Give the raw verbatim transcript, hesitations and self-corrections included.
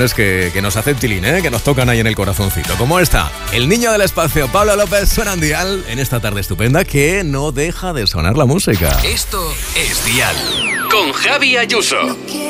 Es que, que nos hacen tilín, ¿eh? Que nos tocan ahí en el corazoncito. Como esta, el niño del espacio, Pablo López, suena en Dial en esta tarde estupenda que no deja de sonar la música. Esto es Dial con Javi Ayuso. No